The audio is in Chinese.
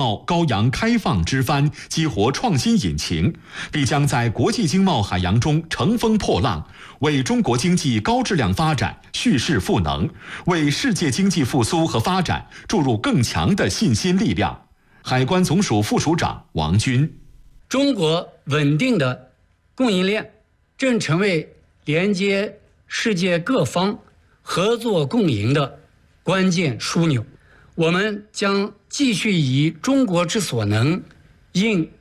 贸高扬开放之帆，激活创新引擎，必将在国际经贸海洋中乘风破浪，为中国经济高质量发展蓄势赋能，为世界经济复苏和发展注入更强的信心力量。海关总署副署长王军： 中国稳定的供应链正成为连接世界各方合作共赢的关键枢纽。我们将继续以中国之所能，应